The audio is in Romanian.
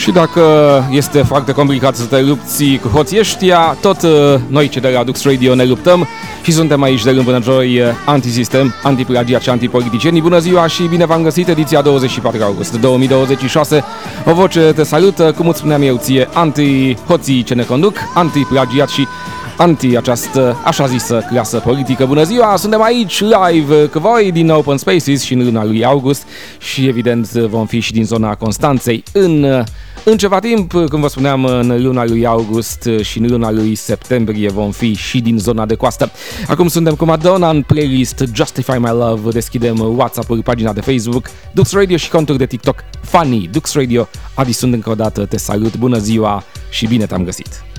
Și dacă este foarte complicat să te lupți cu hoții ăștia, tot noi cei de la Dux Radio ne luptăm și suntem aici de luni până joi, antisistem, antiplagiat și antipoliticieni. Bună ziua și bine v-am găsit, ediția 24 august 2026. O voce te salută, cum îți spuneam eu ție, anti-hoții ce ne conduc, antiplagiat și anti-această așa zisă clasă politică. Bună ziua, suntem aici live cu voi din Open Spaces și în luna lui august și evident vom fi și din zona Constanței în ceva timp, cum vă spuneam, în luna lui august și în luna lui septembrie vom fi și din zona de coastă. Acum suntem cu Madonna în playlist Justify My Love, deschidem WhatsApp-ul, pagina de Facebook, Dux Radio și conturi de TikTok Funny, Dux Radio. Adi, sunt încă o dată, te salut, bună ziua și bine te-am găsit!